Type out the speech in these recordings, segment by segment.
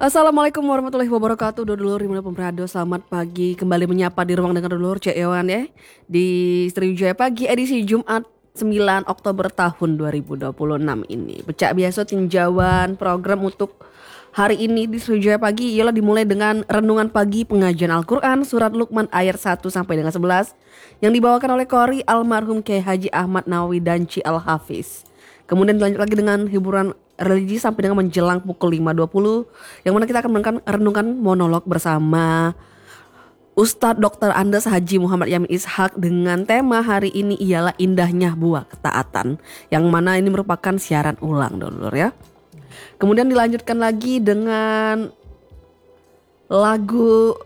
Assalamualaikum warahmatullahi wabarakatuh. Dulur dimanapun berada, selamat pagi. Kembali menyapa di ruang dengar dulur Cek Ewan ya. Di Sriwijaya Pagi edisi Jumat 9 Oktober tahun 2026 ini. Becak biasa tinjauan program untuk hari ini di Sriwijaya Pagi ialah dimulai dengan renungan pagi pengajian Al-Quran surat Luqman ayat 1 sampai dengan 11 yang dibawakan oleh Qori almarhum Kiai Haji Ahmad Nawawi Danci Al-Hafiz. Kemudian dilanjut lagi dengan hiburan religi sampai dengan menjelang pukul 5.20 yang mana kita akan renungkan monolog bersama Ustadz Dr. Andes Haji Muhammad Yamin Ishak dengan tema hari ini ialah indahnya buah ketaatan, yang mana ini merupakan siaran ulang dulur ya. Kemudian dilanjutkan lagi dengan lagu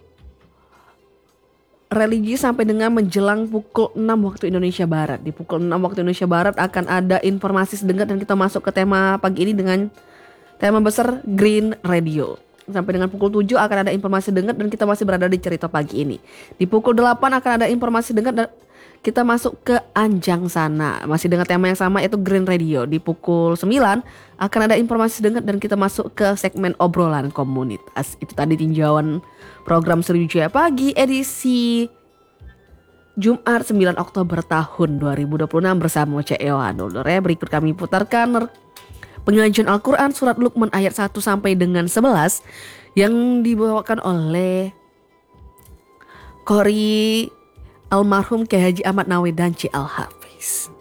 religi sampai dengan menjelang pukul 6 waktu Indonesia Barat. Di pukul 6 waktu Indonesia Barat akan ada informasi sedengar dan kita masuk ke tema pagi ini dengan tema besar Green Radio. Sampai dengan pukul 7 akan ada informasi dengar dan kita masih berada di cerita pagi ini. Di pukul 8 akan ada informasi dengar dan kita masuk ke Anjang Sana. Masih dengan tema yang sama yaitu Green Radio. Di pukul 9 akan ada informasi dengar dan kita masuk ke segmen obrolan komunitas. Itu tadi tinjauan program Sriwijaya Pagi edisi Jumat 9 Oktober tahun 2026 bersama Cek Ewan. Berikut kami putarkan pengajian Al-Quran surat Luqman ayat 1 sampai dengan 11 yang dibawakan oleh Qori almarhum Kiai Haji Ahmad Nawawi Danci Al-Hafiz.